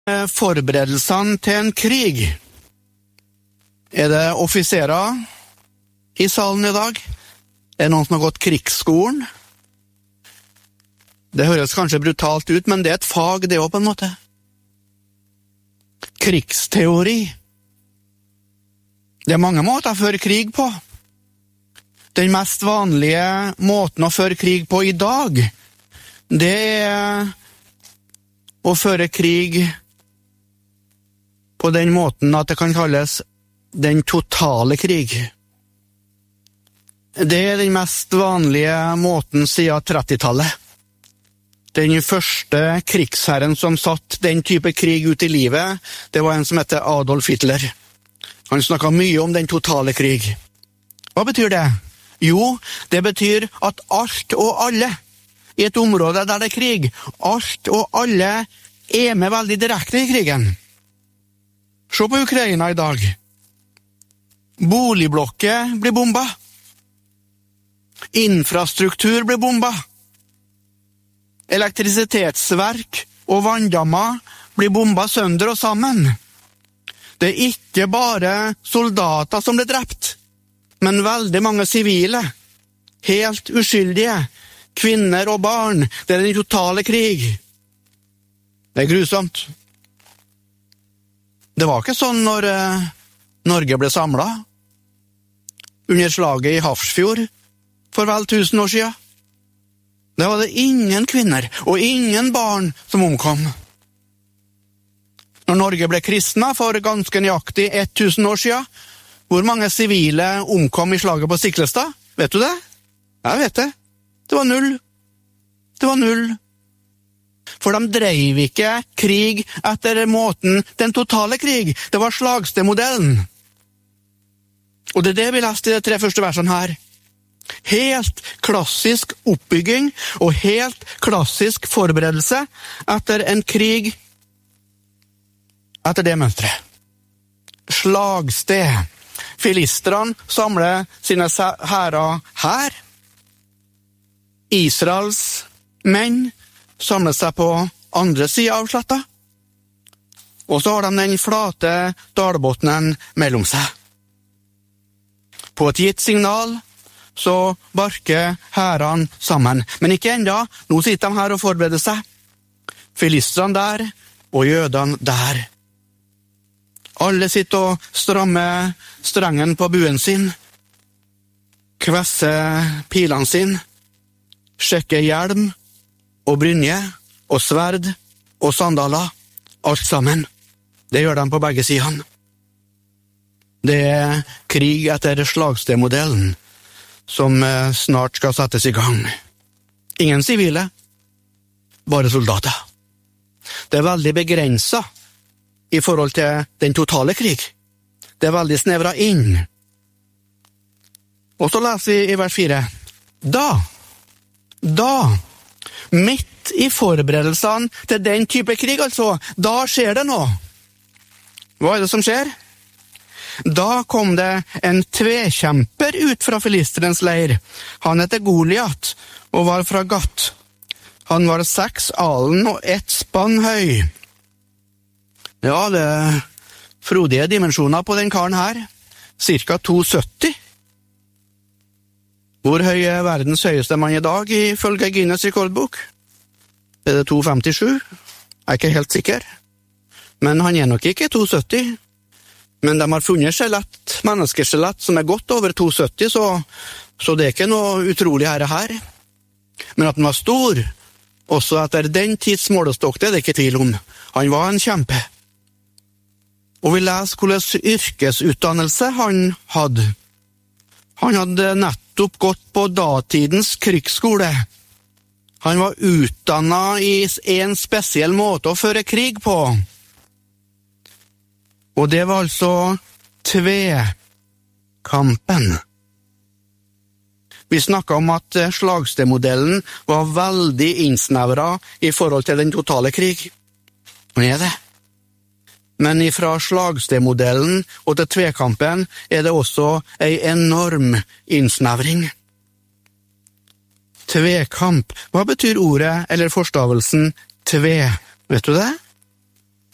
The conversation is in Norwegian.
Forberedelsene til en krig. Det offiserer i salen i dag? Det noen som har gått krigsskolen? Det høres kanskje brutalt ut, men det et fag det også på en måte. Krigsteori. Det mange måter å føre krig på. Den mest vanlige måten å føre krig på i dag, det å føre krig på den måten at det kan kalles den totale krig. Det den mest vanlige måten siden 30-tallet. Den første krigsherren som satt den type krig ut i livet, det var en som heter Adolf Hitler. Han snakket mye om den totale krig. Hva betyr det? Jo, det betyr at alt og alle i et område der det er krig, alt og alle med veldig direkte i krigen. Se på Ukraina i dag. Boligblokker blir bomba. Infrastruktur blir bomba. Elektrisitetsverk og vanndammer blir bomba sønder og sammen. Det ikke bare soldater som blir drept, men veldig mange sivile, helt uskyldige, kvinner og barn. Det den totale krig. Det grusomt. Det var ikke sånn når Norge ble samlet under slaget i Hafrsfjord for vel 1000 år siden. Det var det ingen kvinner og ingen barn som omkom. Når Norge ble kristna for ganske nøyaktig 1000 år siden, hvor mange sivile omkom i slaget på Stiklestad? Vet du det? Jeg vet det. Det var 0. Det var 0. For de drev ikke krig etter måten den totale krig. Det var slagstedmodellen. Og det vi leste i de 3 første versene her. Helt klassisk oppbygging og helt klassisk forberedelse etter en krig etter det mønstret. Slagsted. Filistrene samler sine hærer her. Israels menn samler seg på andre siden av sletta. Og så har de den flate dalbotnen mellom seg. På et gitt signal så barker hærene sammen. Men ikke enda. Nå sitter de her og forbereder seg. Filistrene der og jødene der. Alle sitter og strammer strengen på buen sin, kvesser pilene sin, sjekker hjelm og brynje og sverd og sandaler, alt sammen. Det gjør de på begge sidene. Det krig etter slagstedmodellen som snart skal settes i gang. Ingen sivile, bare soldater. Det veldig begrenset i forhold til den totale krig. Det veldig snevret inn. Og så leser vi i vers 4. Da, midt i forberedelsene til den type krig, altså, da skjer det noe. Hva det som skjer? Da kom det en tvekjemper ut fra filisterens leir. Han heter Goliat og var fra Gat. Han var 6 alen og 1 spann høy. Ja, det frodige dimensjoner på den karen her. Cirka 2,70. Hvor høy er verdens høyeste mann i dag ifølge Guinness rekordbok? Det 2,57? Jeg er ikke helt sikker. Men han er nok ikke 2,70. Men de har funnet skjelett, menneskeskjelett som godt over 2,70, så det ikke noe utrolig her. Men at han var stor, også etter den tids målestokk, det ikke tvil om. Han var en kjempe. Og vi leser hvordan yrkesutdannelse han hadde. Han hadde nettopp gått på datidens krigsskole. Han var utdannet i en spesiell måte å føre krig på. Og det var altså tvekampen. Vi snakket om at slagstedmodellen var veldig innsnevret i forhold til den totale krig. Og det. Men ifra slagstedmodellen og til tvekampen det også en enorm innsnevring. Tvekamp. Hva betyr ordet eller forstavelsen tve? Vet du det?